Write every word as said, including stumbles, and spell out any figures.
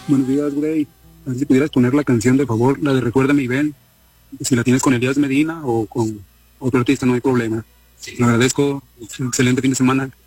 Buenos días, güey. A ver si pudieras poner la canción, de favor, la de Recuérdame y ven. Si la tienes con Elías Medina o con otro artista, no hay problema. Lo agradezco. Excelente fin de semana.